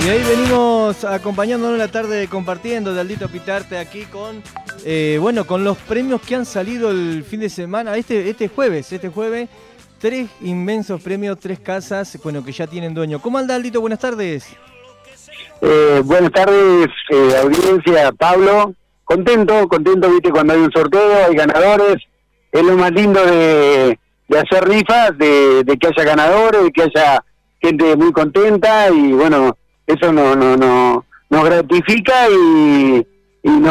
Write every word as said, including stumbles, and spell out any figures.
Y ahí venimos acompañándonos la tarde, compartiendo de Aldito Pitarte aquí con, eh, bueno, con los premios que han salido el fin de semana, este, este jueves, este jueves, tres inmensos premios, tres casas, bueno, que ya tienen dueño. ¿Cómo anda, Aldito? Buenas tardes. Eh, buenas tardes, eh, audiencia, Pablo. Contento, contento, viste, cuando hay un sorteo, hay ganadores. Es lo más lindo de, de hacer rifas, de, de que haya ganadores, de que haya gente muy contenta y bueno, eso no, no, no, nos gratifica y, y nos